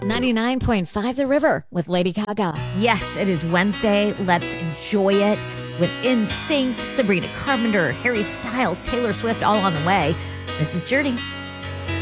99.5 The River with Lady Gaga. Yes, it is Wednesday. Let's enjoy it with NSYNC, Sabrina Carpenter, Harry Styles, Taylor Swift, all on the way. This is Journey.